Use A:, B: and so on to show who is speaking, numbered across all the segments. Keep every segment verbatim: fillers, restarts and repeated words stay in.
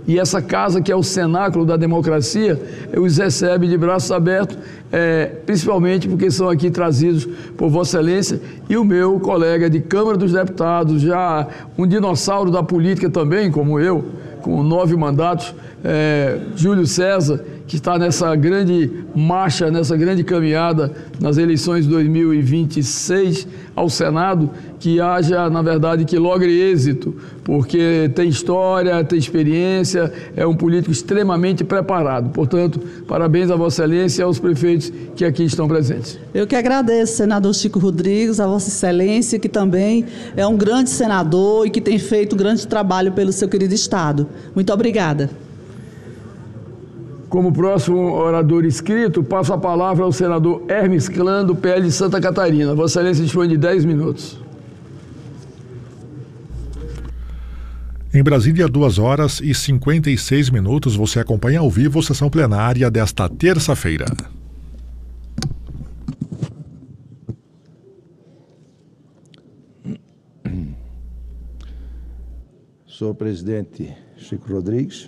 A: e essa casa que é o cenáculo da democracia, os recebe de braços abertos, é, principalmente porque são aqui trazidos por Vossa Excelência e o meu colega de Câmara dos Deputados, já um dinossauro da política também, como eu, com nove mandatos, é, Júlio César, que está nessa grande marcha, nessa grande caminhada nas eleições de dois mil e vinte e seis ao Senado, que haja, na verdade, que logre êxito, porque tem história, tem experiência, é um político extremamente preparado. Portanto, parabéns a Vossa Excelência e aos prefeitos que aqui estão presentes.
B: Eu que agradeço, senador Chico Rodrigues, a Vossa Excelência, que também é um grande senador e que tem feito um grande trabalho pelo seu querido Estado. Muito obrigada.
A: Como próximo orador inscrito, passo a palavra ao senador Hermes Clã, do P L de Santa Catarina. Vossa Excelência dispõe de dez minutos.
C: Em Brasília, duas horas e cinquenta e seis minutos, você acompanha ao vivo a sessão plenária desta terça-feira.
D: Senhor presidente Chico Rodrigues,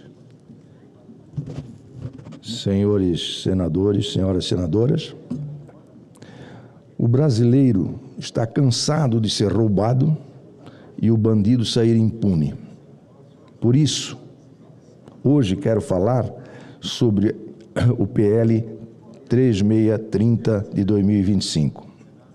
D: senhores senadores, senhoras senadoras, o brasileiro está cansado de ser roubado e o bandido sair impune. Por isso, hoje quero falar sobre o P L três mil seiscentos e trinta de dois mil e vinte e cinco.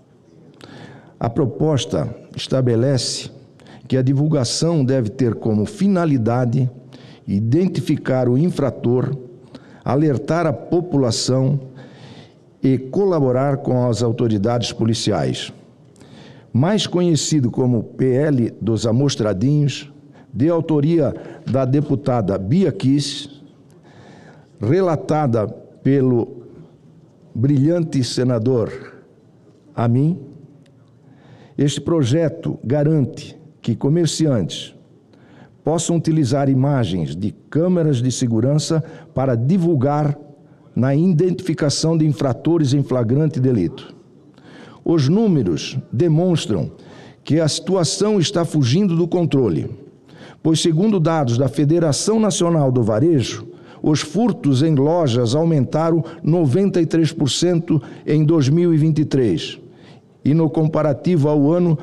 D: A proposta estabelece que a divulgação deve ter como finalidade identificar o infrator, alertar a população e colaborar com as autoridades policiais. Mais conhecido como P L dos Amostradinhos, de autoria da deputada Bia Kicis, relatada pelo brilhante senador Amin, este projeto garante que comerciantes possam utilizar imagens de câmeras de segurança para divulgar na identificação de infratores em flagrante delito. Os números demonstram que a situação está fugindo do controle, pois, segundo dados da Federação Nacional do Varejo, os furtos em lojas aumentaram noventa e três por cento em dois mil e vinte e três, e no comparativo ao ano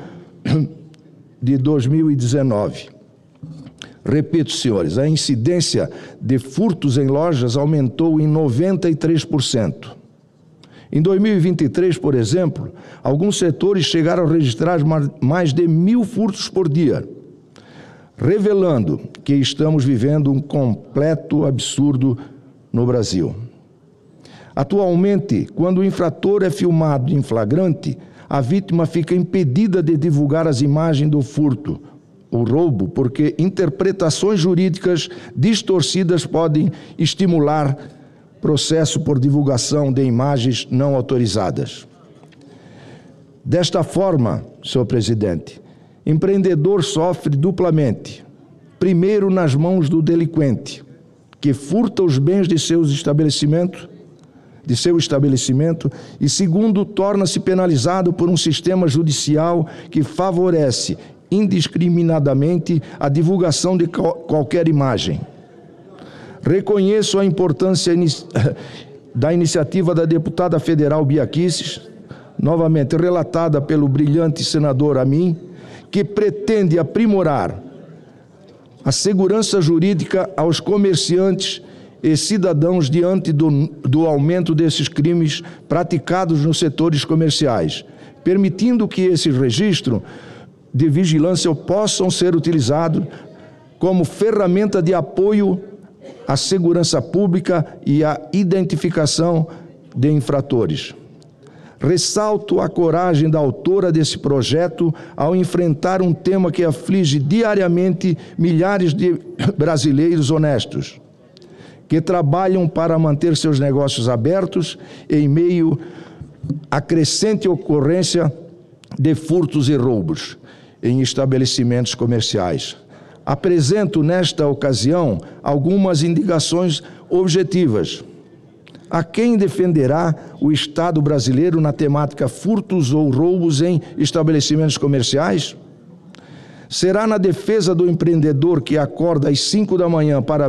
D: de dois mil e dezenove. Repito, senhores, a incidência de furtos em lojas aumentou em noventa e três por cento. Em dois mil e vinte e três, por exemplo, alguns setores chegaram a registrar mais de mil furtos por dia, revelando que estamos vivendo um completo absurdo no Brasil. Atualmente, quando o infrator é filmado em flagrante, a vítima fica impedida de divulgar as imagens do furto, o roubo, porque interpretações jurídicas distorcidas podem estimular processo por divulgação de imagens não autorizadas. Desta forma, senhor presidente, empreendedor sofre duplamente. Primeiro, nas mãos do delinquente, que furta os bens de seus estabelecimentos, de seu estabelecimento, e segundo, torna-se penalizado por um sistema judicial que favorece indiscriminadamente a divulgação de qualquer imagem. Reconheço a importância da iniciativa da deputada federal Bia Kicis, novamente relatada pelo brilhante senador Amin, que pretende aprimorar a segurança jurídica aos comerciantes e cidadãos diante do, do aumento desses crimes praticados nos setores comerciais, permitindo que esses registros de vigilância possam ser utilizados como ferramenta de apoio à segurança pública e à identificação de infratores. Ressalto a coragem da autora desse projeto ao enfrentar um tema que aflige diariamente milhares de brasileiros honestos, que trabalham para manter seus negócios abertos em meio à crescente ocorrência de furtos e roubos em estabelecimentos comerciais. Apresento nesta ocasião algumas indicações objetivas. A quem defenderá o Estado brasileiro na temática furtos ou roubos em estabelecimentos comerciais? Será na defesa do empreendedor que acorda às cinco da manhã para